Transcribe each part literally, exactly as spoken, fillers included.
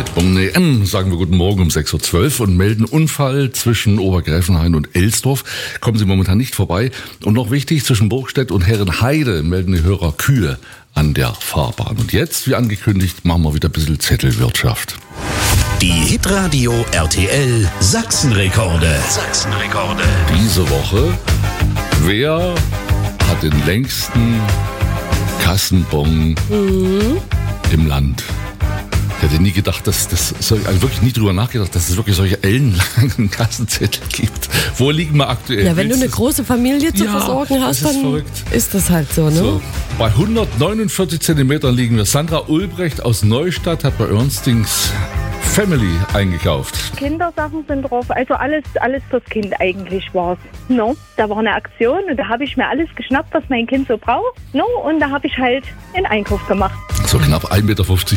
Mit Bonne M sagen wir guten Morgen um sechs Uhr zwölf und melden Unfall zwischen Obergräfenhain und Elsdorf. Kommen Sie momentan nicht vorbei. Und noch wichtig, zwischen Burgstedt und Herrenheide melden die Hörer Kühe an der Fahrbahn. Und jetzt, wie angekündigt, machen wir wieder ein bisschen Zettelwirtschaft. Die Hitradio R T L Sachsenrekorde. Sachsenrekorde. Diese Woche, wer hat den längsten Kassenbon mhm. im Land? Ich hätte nie gedacht, dass das, also wirklich nie drüber nachgedacht, dass es wirklich solche ellenlangen Kassenzettel gibt. Wo liegen wir aktuell? Ja, wenn du eine große Familie zu ja, versorgen hast, dann verrückt. Ist das halt so, ne? So, bei hundertneunundvierzig Zentimetern liegen wir. Sandra Ulbrecht aus Neustadt hat bei Ernstings Family eingekauft. Kindersachen sind drauf, also alles, alles fürs Kind eigentlich war's. No, da war eine Aktion und da habe ich mir alles geschnappt, was mein Kind so braucht. No, und da habe ich halt einen Einkauf gemacht. So knapp ein Meter fünfzig.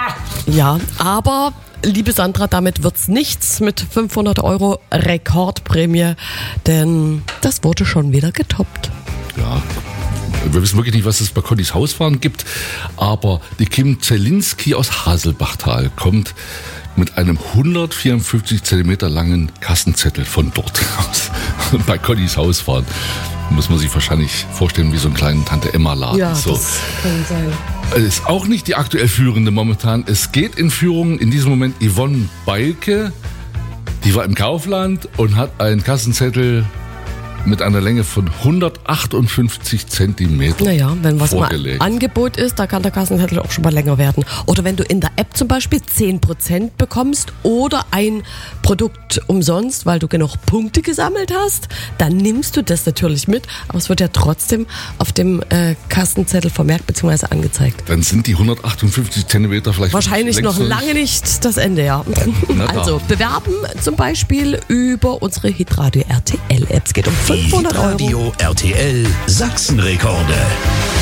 Ja, aber liebe Sandra, damit wird's nichts mit fünfhundert Euro Rekordprämie, denn das wurde schon wieder getoppt. Ja. Wir wissen wirklich nicht, was es bei Connys Hausfahren gibt, aber die Kim Zelinski aus Haselbachtal kommt mit einem hundertvierundfünfzig Zentimeter langen Kassenzettel von dort aus. Bei Connys Hausfahren muss man sich wahrscheinlich vorstellen wie so einen kleinen Tante-Emma-Laden. Ja, so. Das kann sein. Es ist auch nicht die aktuell Führende momentan. Es geht in Führung in diesem Moment Yvonne Beilke. Die war im Kaufland und hat einen Kassenzettel mit einer Länge von hundertachtundfünfzig Zentimeter. Naja, wenn was vorgelegt. Mal Angebot ist, da kann der Kassenzettel auch schon mal länger werden. Oder wenn du in der App zum Beispiel zehn Prozent bekommst oder ein Produkt umsonst, weil du genug Punkte gesammelt hast, dann nimmst du das natürlich mit, aber es wird ja trotzdem auf dem äh, Kassenzettel vermerkt bzw. angezeigt. Dann sind die hundertachtundfünfzig Zentimeter vielleicht wahrscheinlich noch lange nicht das Ende, ja. Also bewerben zum Beispiel über unsere Hitradio R T L App. Es geht um fünfhundert Euro. Hitradio R T L Sachsenrekorde.